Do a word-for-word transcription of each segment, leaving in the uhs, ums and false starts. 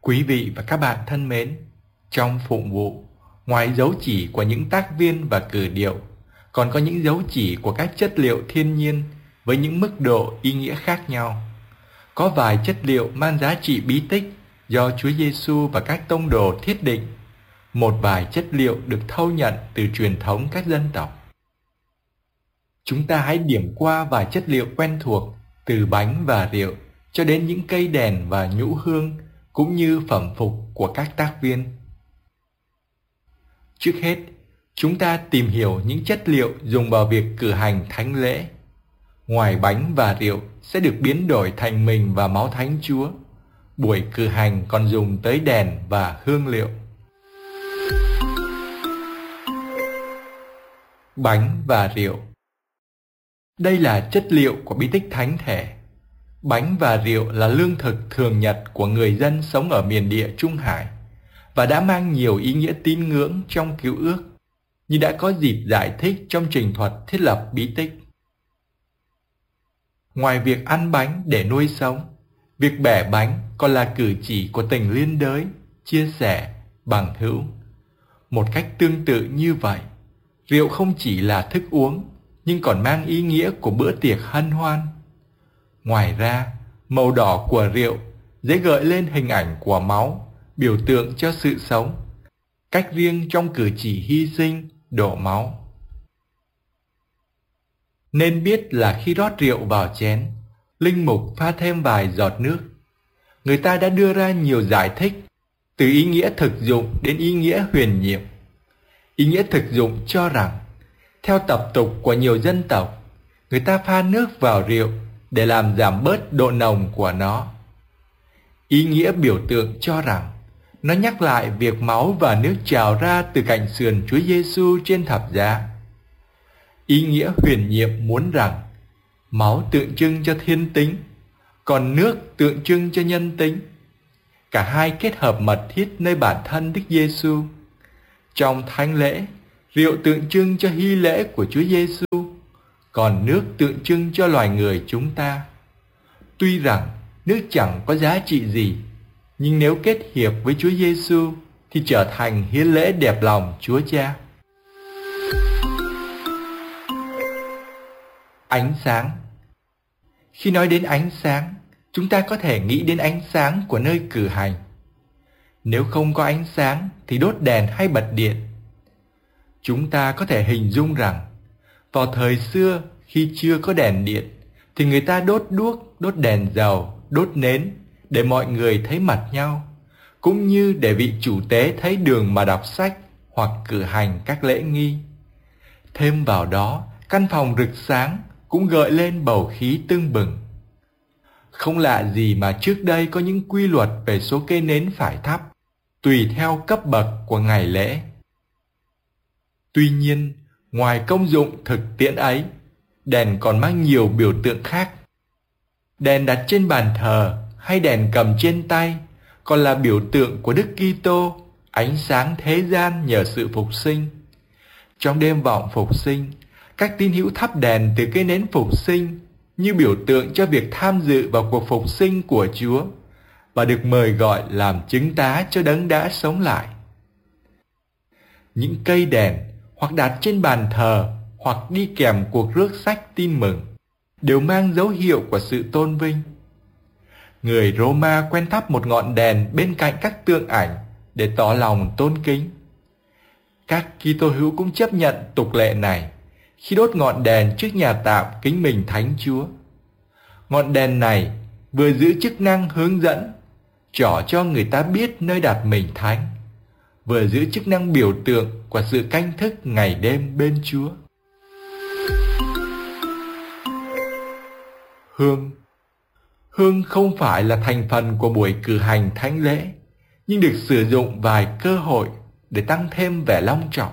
Quý vị và các bạn thân mến, trong phụng vụ, ngoài dấu chỉ của những tác viên và cử điệu, còn có những dấu chỉ của các chất liệu thiên nhiên với những mức độ ý nghĩa khác nhau. Có vài chất liệu mang giá trị bí tích do Chúa Giêsu và các tông đồ thiết định, một vài chất liệu được thâu nhận từ truyền thống các dân tộc. Chúng ta hãy điểm qua vài chất liệu quen thuộc, từ bánh và rượu cho đến những cây đèn và nhũ hương, cũng như phẩm phục của các tác viên. Trước hết, chúng ta tìm hiểu những chất liệu dùng vào việc cử hành thánh lễ. Ngoài bánh và rượu sẽ được biến đổi thành mình và máu Thánh Chúa, buổi cử hành còn dùng tới đèn và hương liệu. Bánh và rượu. Đây là chất liệu của bí tích thánh thể. Bánh và rượu là lương thực thường nhật của người dân sống ở miền địa Trung Hải và đã mang nhiều ý nghĩa tín ngưỡng trong Cựu Ước, như đã có dịp giải thích trong trình thuật thiết lập bí tích. Ngoài việc ăn bánh để nuôi sống, việc bẻ bánh còn là cử chỉ của tình liên đới, chia sẻ, bằng hữu. Một cách tương tự như vậy, rượu không chỉ là thức uống, nhưng còn mang ý nghĩa của bữa tiệc hân hoan. Ngoài ra, màu đỏ của rượu dễ gợi lên hình ảnh của máu, biểu tượng cho sự sống, cách riêng trong cử chỉ hy sinh, đổ máu. Nên biết là khi rót rượu vào chén, linh mục pha thêm vài giọt nước. Người ta đã đưa ra nhiều giải thích, từ ý nghĩa thực dụng đến ý nghĩa huyền nhiệm. Ý nghĩa thực dụng cho rằng, theo tập tục của nhiều dân tộc, người ta pha nước vào rượu để làm giảm bớt độ nồng của nó. Ý nghĩa biểu tượng cho rằng, nó nhắc lại việc máu và nước trào ra từ cạnh sườn Chúa Giêsu trên thập giá. Ý nghĩa huyền nhiệm muốn rằng, máu tượng trưng cho thiên tính, còn nước tượng trưng cho nhân tính. Cả hai kết hợp mật thiết nơi bản thân Đức Giêsu. Trong thánh lễ, rượu tượng trưng cho hy lễ của Chúa Giêsu, còn nước tượng trưng cho loài người chúng ta. Tuy rằng nước chẳng có giá trị gì, nhưng nếu kết hiệp với Chúa Giêsu thì trở thành hiến lễ đẹp lòng Chúa Cha. Ánh sáng. Khi nói đến ánh sáng, chúng ta có thể nghĩ đến ánh sáng của nơi cử hành. Nếu không có ánh sáng thì đốt đèn hay bật điện. Chúng ta có thể hình dung rằng, vào thời xưa khi chưa có đèn điện, thì người ta đốt đuốc, đốt đèn dầu, đốt nến để mọi người thấy mặt nhau, cũng như để vị chủ tế thấy đường mà đọc sách hoặc cử hành các lễ nghi. Thêm vào đó, căn phòng rực sáng cũng gợi lên bầu khí tưng bừng. Không lạ gì mà trước đây có những quy luật về số cây nến phải thắp, tùy theo cấp bậc của ngày lễ. Tuy nhiên, ngoài công dụng thực tiễn ấy, đèn còn mang nhiều biểu tượng khác. Đèn đặt trên bàn thờ hay đèn cầm trên tay còn là biểu tượng của Đức Kitô, ánh sáng thế gian nhờ sự phục sinh. Trong đêm vọng phục sinh, các tín hữu thắp đèn từ cây nến phục sinh như biểu tượng cho việc tham dự vào cuộc phục sinh của Chúa và được mời gọi làm chứng tá cho đấng đã sống lại. Những cây đèn hoặc đặt trên bàn thờ hoặc đi kèm cuộc rước sách tin mừng đều mang dấu hiệu của sự tôn vinh. Người Roma quen thắp một ngọn đèn bên cạnh các tượng ảnh để tỏ lòng tôn kính. Các Kitô hữu cũng chấp nhận tục lệ này khi đốt ngọn đèn trước nhà tạm kính mình Thánh Chúa. Ngọn đèn này vừa giữ chức năng hướng dẫn, trỏ cho người ta biết nơi đặt mình thánh, vừa giữ chức năng biểu tượng của sự canh thức ngày đêm bên Chúa. Hương. Hương không phải là thành phần của buổi cử hành thánh lễ, nhưng được sử dụng vài cơ hội để tăng thêm vẻ long trọng.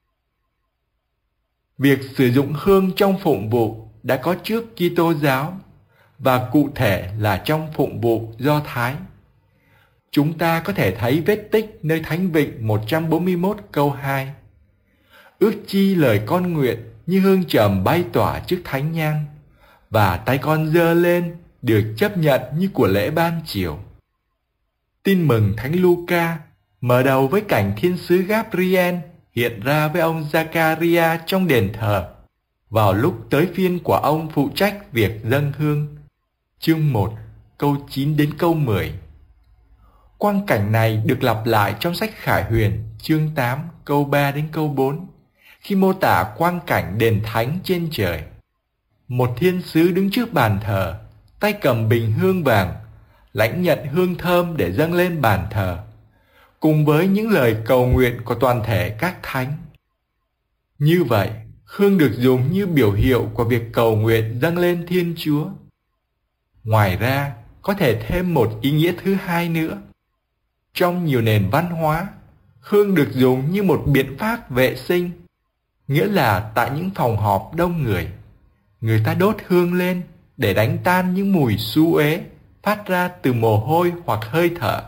Việc sử dụng hương trong phụng vụ đã có trước Kitô giáo, và cụ thể là trong phụng vụ Do Thái. Chúng ta có thể thấy vết tích nơi Thánh Vịnh một trăm bốn mươi mốt câu hai. Ước chi lời con nguyện như hương trầm bay tỏa trước thánh nhang, và tay con giơ lên được chấp nhận như của lễ ban chiều. Tin mừng Thánh Luca mở đầu với cảnh thiên sứ Gabriel hiện ra với ông Zachariah trong đền thờ vào lúc tới phiên của ông phụ trách việc dâng hương. Chương một, câu chín đến câu mười. Quang cảnh này được lặp lại trong sách Khải Huyền, chương tám, câu ba đến câu bốn, khi mô tả quang cảnh đền thánh trên trời. Một thiên sứ đứng trước bàn thờ, tay cầm bình hương vàng, lãnh nhận hương thơm để dâng lên bàn thờ, cùng với những lời cầu nguyện của toàn thể các thánh. Như vậy, hương được dùng như biểu hiệu của việc cầu nguyện dâng lên Thiên Chúa. Ngoài ra, có thể thêm một ý nghĩa thứ hai nữa. Trong nhiều nền văn hóa, hương được dùng như một biện pháp vệ sinh, nghĩa là tại những phòng họp đông người, người ta đốt hương lên để đánh tan những mùi xú uế phát ra từ mồ hôi hoặc hơi thở.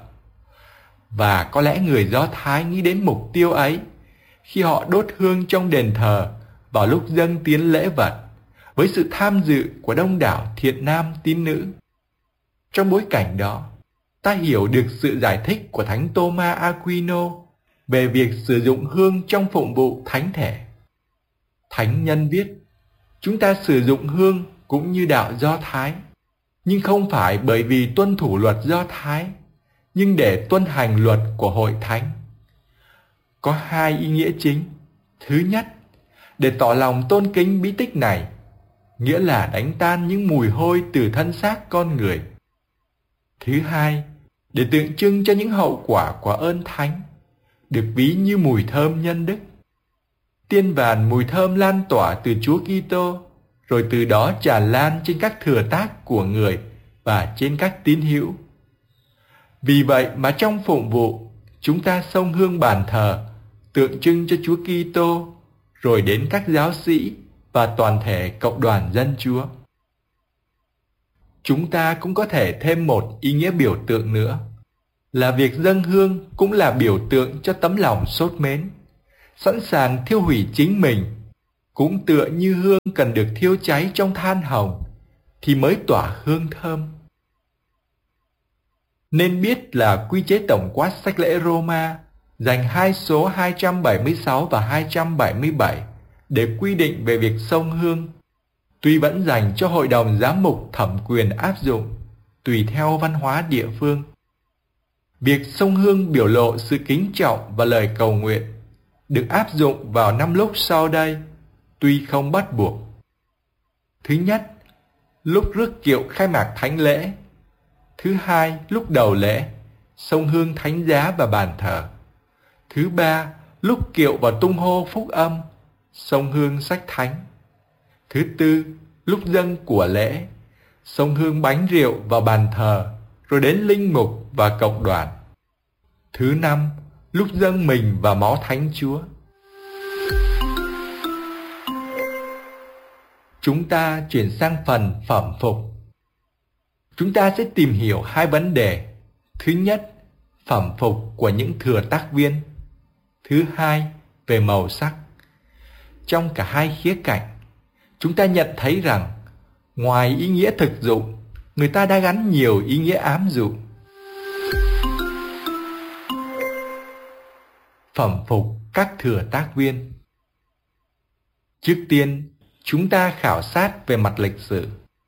Và có lẽ người Do Thái nghĩ đến mục tiêu ấy khi họ đốt hương trong đền thờ vào lúc dâng tiến lễ vật, với sự tham dự của đông đảo thiện nam tín nữ. Trong bối cảnh đó, ta hiểu được sự giải thích của Thánh Thomas Aquino về việc sử dụng hương trong phụng vụ thánh thể. Thánh nhân viết, chúng ta sử dụng hương cũng như đạo Do Thái, nhưng không phải bởi vì tuân thủ luật Do Thái, nhưng để tuân hành luật của hội thánh. Có hai ý nghĩa chính. Thứ nhất, để tỏ lòng tôn kính bí tích này, nghĩa là đánh tan những mùi hôi từ thân xác con người. Thứ hai, để tượng trưng cho những hậu quả của ơn thánh, được ví như mùi thơm nhân đức. Tiên vàn mùi thơm lan tỏa từ Chúa Kitô, rồi từ đó tràn lan trên các thừa tác của người và trên các tín hữu. Vì vậy mà trong phụng vụ, chúng ta xông hương bàn thờ, tượng trưng cho Chúa Kitô, rồi đến các giáo sĩ và toàn thể cộng đoàn dân Chúa. Chúng ta cũng có thể thêm một ý nghĩa biểu tượng nữa, là việc dâng hương cũng là biểu tượng cho tấm lòng sốt mến, sẵn sàng thiêu hủy chính mình, cũng tựa như hương cần được thiêu cháy trong than hồng thì mới tỏa hương thơm. Nên biết là quy chế tổng quát sách lễ Roma dành hai số hai trăm bảy mươi sáu và hai trăm bảy mươi bảy để quy định về việc xông hương, tuy vẫn dành cho hội đồng giám mục thẩm quyền áp dụng, tùy theo văn hóa địa phương. Việc xông hương biểu lộ sự kính trọng và lời cầu nguyện, được áp dụng vào năm lúc sau đây, tuy không bắt buộc. Thứ nhất, lúc rước kiệu khai mạc thánh lễ. Thứ hai, lúc đầu lễ, xông hương thánh giá và bàn thờ. Thứ ba, lúc kiệu và tung hô phúc âm, xông hương sách thánh. Thứ tư, lúc dâng của lễ, xông hương bánh rượu vào bàn thờ, rồi đến linh mục và cộng đoàn. Thứ năm, lúc dâng mình và máu Thánh Chúa. Chúng ta chuyển sang phần phẩm phục. Chúng ta sẽ tìm hiểu hai vấn đề. Thứ nhất, phẩm phục của những thừa tác viên. Thứ hai, về màu sắc. Trong cả hai khía cạnh, chúng ta nhận thấy rằng, ngoài ý nghĩa thực dụng, người ta đã gắn nhiều ý nghĩa ám dụ. Phẩm phục các thừa tác viên. Trước tiên, chúng ta khảo sát về mặt lịch sử.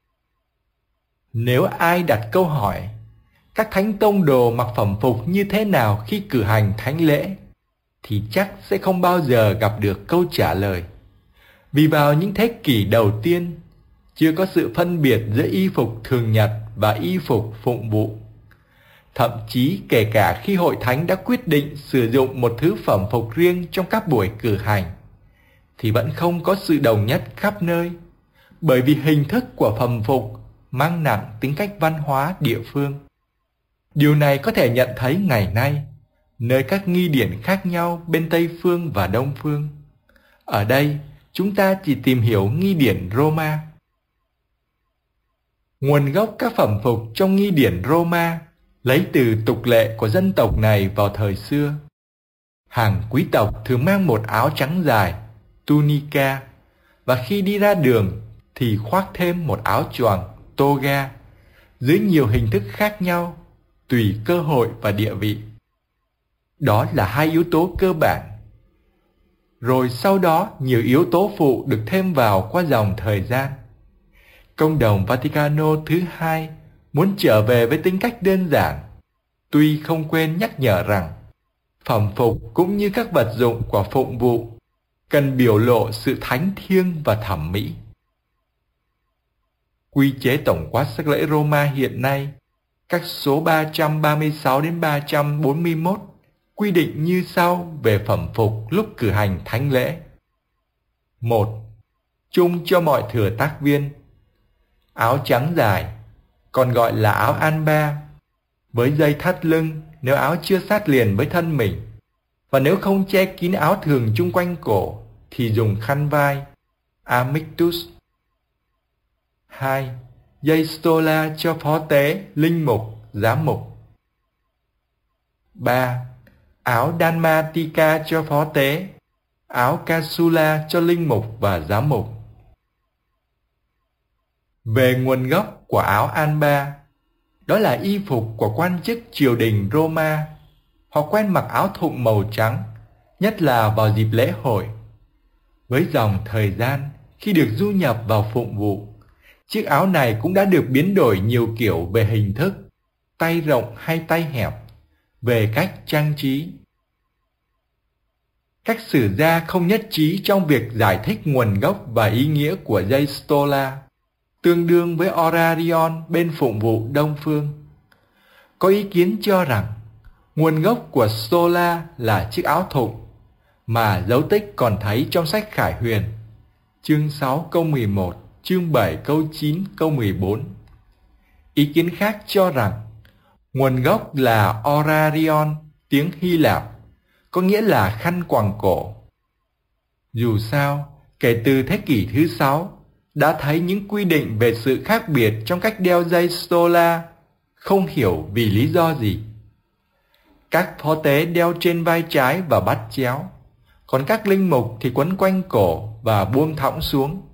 Nếu ai đặt câu hỏi, các thánh tông đồ mặc phẩm phục như thế nào khi cử hành thánh lễ, thì chắc sẽ không bao giờ gặp được câu trả lời. Vì vào những thế kỷ đầu tiên, chưa có sự phân biệt giữa y phục thường nhật và y phục phụng vụ. Thậm chí kể cả khi hội thánh đã quyết định sử dụng một thứ phẩm phục riêng trong các buổi cử hành, thì vẫn không có sự đồng nhất khắp nơi, bởi vì hình thức của phẩm phục mang nặng tính cách văn hóa địa phương. Điều này có thể nhận thấy ngày nay, nơi các nghi điển khác nhau bên Tây Phương và Đông Phương. Ở đây, chúng ta chỉ tìm hiểu nghi điển Roma. Nguồn gốc các phẩm phục trong nghi điển Roma lấy từ tục lệ của dân tộc này vào thời xưa. Hàng quý tộc thường mang một áo trắng dài, tunica, và khi đi ra đường thì khoác thêm một áo choàng, toga, dưới nhiều hình thức khác nhau, tùy cơ hội và địa vị. Đó là hai yếu tố cơ bản. Rồi sau đó nhiều yếu tố phụ được thêm vào qua dòng thời gian. Công đồng Vaticano thứ hai muốn trở về với tính cách đơn giản, tuy không quên nhắc nhở rằng phẩm phục cũng như các vật dụng của phụng vụ cần biểu lộ sự thánh thiêng và thẩm mỹ. Quy chế tổng quát sắc lễ Roma hiện nay, các số ba trăm ba mươi sáu đến ba trăm bốn mươi mốt quy định như sau về phẩm phục lúc cử hành thánh lễ. một. Chung cho mọi thừa tác viên. Áo trắng dài, còn gọi là áo alba, với dây thắt lưng nếu áo chưa sát liền với thân mình, và nếu không che kín áo thường chung quanh cổ thì dùng khăn vai, amictus. hai. Dây stola cho phó tế, linh mục, giám mục. ba. Áo dalmatica cho phó tế, áo casula cho linh mục và giám mục. Về nguồn gốc của áo alba, đó là y phục của quan chức triều đình Roma. Họ quen mặc áo thụng màu trắng, nhất là vào dịp lễ hội. Với dòng thời gian, khi được du nhập vào phụng vụ, chiếc áo này cũng đã được biến đổi nhiều kiểu về hình thức, tay rộng hay tay hẹp, về cách trang trí. Các sử gia không nhất trí trong việc giải thích nguồn gốc và ý nghĩa của dây stola, tương đương với orarion bên phụng vụ Đông Phương. Có ý kiến cho rằng nguồn gốc của stola là chiếc áo thụng, mà dấu tích còn thấy trong sách Khải Huyền, chương sáu câu mười một, chương bảy câu chín, câu mười bốn. Ý kiến khác cho rằng nguồn gốc là orarion, tiếng Hy Lạp, có nghĩa là khăn quàng cổ. Dù sao, kể từ thế kỷ thứ sáu, đã thấy những quy định về sự khác biệt trong cách đeo dây stola, không hiểu vì lý do gì. Các phó tế đeo trên vai trái và bắt chéo, còn các linh mục thì quấn quanh cổ và buông thõng xuống.